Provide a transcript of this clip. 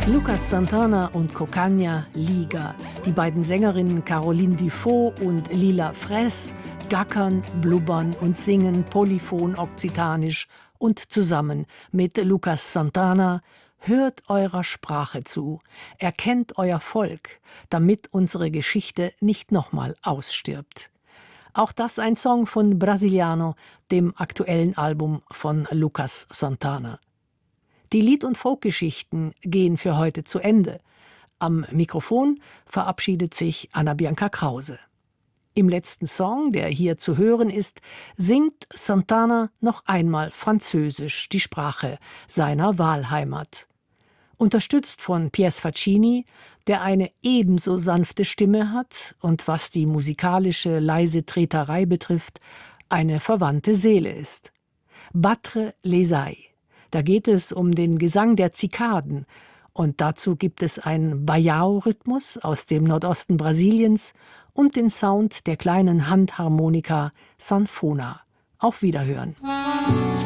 Lucas Santana und Cocaña Liga. Die beiden Sängerinnen Caroline Dufaux und Lila Fraisse gackern, blubbern und singen polyphon okzitanisch und zusammen mit Lucas Santana: Hört eurer Sprache zu, erkennt euer Volk, damit unsere Geschichte nicht nochmal ausstirbt. Auch das ein Song von Brasiliano, dem aktuellen Album von Lucas Santana. Die Lied- und Folkgeschichten gehen für heute zu Ende. Am Mikrofon verabschiedet sich Anna Bianca Krause. Im letzten Song, der hier zu hören ist, singt Santana noch einmal Französisch, die Sprache seiner Wahlheimat. Unterstützt von Piers Faccini, der eine ebenso sanfte Stimme hat und, was die musikalische leise Treterei betrifft, eine verwandte Seele ist. Battre les ailes. Da geht es um den Gesang der Zikaden und dazu gibt es einen Baião-Rhythmus aus dem Nordosten Brasiliens und den Sound der kleinen Handharmonika Sanfona. Auf Wiederhören.